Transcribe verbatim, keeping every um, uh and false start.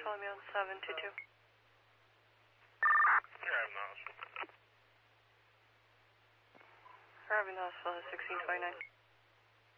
follow me on seven two two. Arriving Knoxville. Arriving Knoxville, sixteen twenty-nine.